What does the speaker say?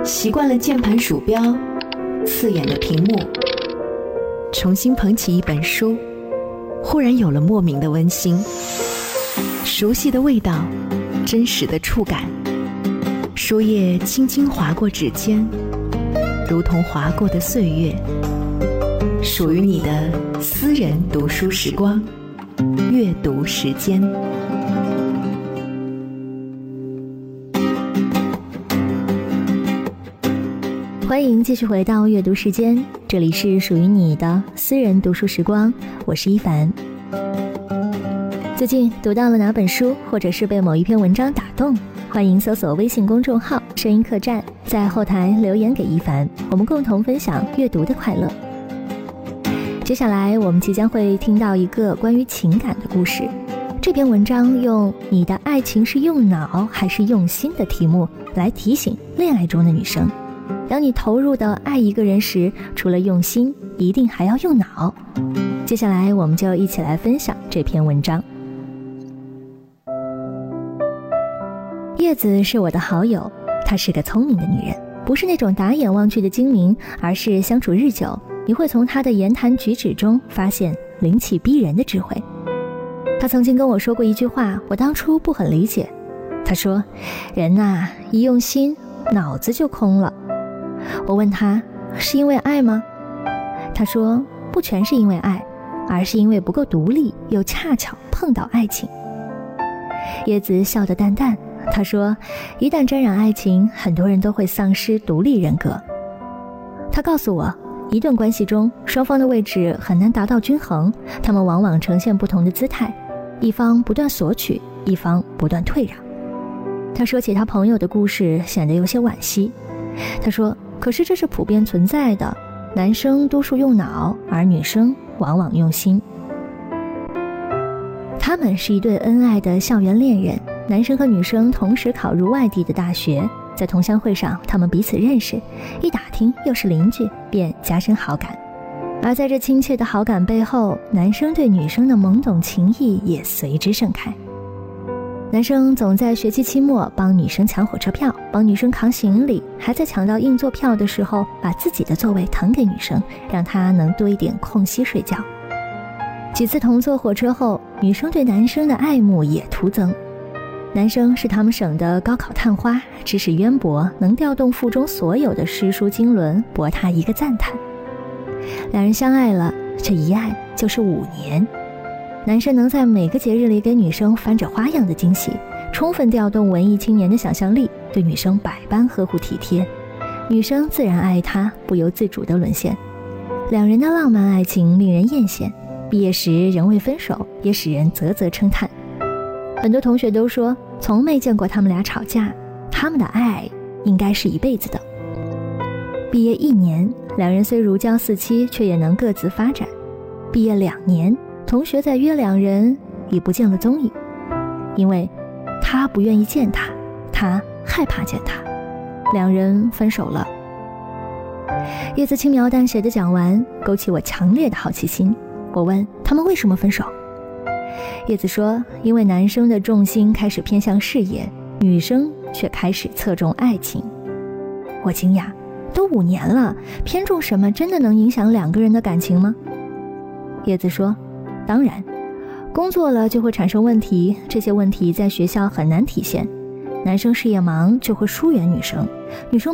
习惯了键盘鼠标，刺眼的屏幕，重新捧起一本书，忽然有了莫名的温馨。熟悉的味道，真实的触感，书页轻轻划过指尖，如同划过的岁月。属于你的私人读书时光，阅读时间。 欢迎继续回到阅读时间，这里是属于你的私人读书时光，我是一凡。最近读到了哪本书，或者是被某一篇文章打动，欢迎搜索微信公众号声音客栈，在后台留言给一凡，我们共同分享阅读的快乐。接下来我们即将会听到一个关于情感的故事，这篇文章用你的爱情是用脑还是用心的题目来提醒恋爱中的女生，当你投入的爱一个人时，除了用心，一定还要用脑。接下来我们就一起来分享这篇文章。叶子是我的好友，她是个聪明的女人，不是那种打眼望去的精明，而是相处日久，你会从她的言谈举止中发现灵气逼人的智慧。她曾经跟我说过一句话，我当初不很理解。她说，人呐，一用心，脑子就空了。我问她，是因为爱吗？她说，不全是因为爱，而是因为不够独立，又恰巧碰到爱情。叶子笑得淡淡，她说，一旦沾染爱情，很多人都会丧失独立人格。她告诉我，一段关系中，双方的位置很难达到均衡，他们往往呈现不同的姿态，一方不断索取，一方不断退让。她说起她朋友的故事，显得有些惋惜。她说，可是这是普遍存在的，男生多数用脑，而女生往往用心。他们是一对恩爱的校园恋人，男生和女生同时考入外地的大学，在同乡会上他们彼此认识，一打听又是邻居，便加深好感。而在这亲切的好感背后，男生对女生的懵懂情谊也随之盛开。男生总在学期期末帮女生抢火车票，帮女生扛行李，还在抢到硬座票的时候把自己的座位腾给女生，让她能多一点空隙睡觉。几次同坐火车后，女生对男生的爱慕也徒增。男生是他们省的高考探花，知识渊博，能调动腹中所有的诗书经纶，博他一个赞叹。两人相爱了，这一爱就是5年。男生能在每个节日里给女生翻着花样的惊喜，充分调动文艺青年的想象力，对女生百般呵护体贴，女生自然爱他，不由自主地沦陷。两人的浪漫爱情令人艳羡，毕业时仍未分手，也使人啧啧称叹。很多同学都说从没见过他们俩吵架，他们的爱应该是一辈子的。毕业1年，两人虽如胶似漆，却也能各自发展。毕业2年，同学在约两人，已不见了踪影，因为他不愿意见他，他害怕见他，两人分手了。叶子轻描淡写地讲完，勾起我强烈的好奇心。我问他们为什么分手，叶子说，因为男生的重心开始偏向事业，女生却开始侧重爱情。我惊讶，都5年了，偏重什么真的能影响2个人的感情吗？叶子说，当然，工作了就会产生问题，这些问题在学校很难体现。男生事业忙就会疏远女生，